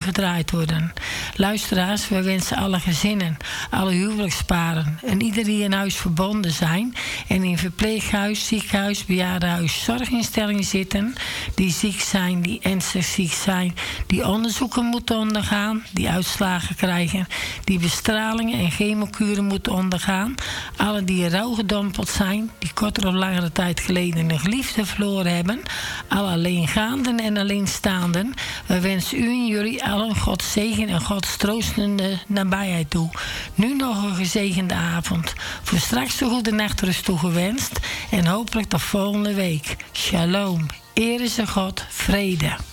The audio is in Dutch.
gedraaid worden. Luisteraars, we wensen alle gezinnen, alle huwelijksparen en iedereen die in huis verbonden zijn en in verpleeghuis, ziekenhuis, bejaardenhuis, zorginstellingen zitten, die ziek zijn, die ernstig ziek zijn, die onderzoeken moeten ondergaan, die uitslagen krijgen, die bestralingen en chemokuren moeten ondergaan, alle die rouwgedompeld zijn, die korter of langere tijd geleden een geliefde verloren hebben, alle alleengaanden en alleenstaanden. We wensen u en jullie allen Gods zegen en Gods troostende nabijheid toe. Nu nog een gezegende avond. Voor straks een goede nachtrust toegewenst en hopelijk tot volgende week. Shalom. Eer is de God, vrede.